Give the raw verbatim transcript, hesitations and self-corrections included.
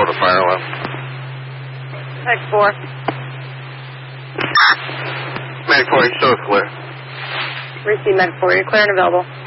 Florida fire alarm. Medic four. Medic four, you still clear. Receive Medic four. You're clear and available.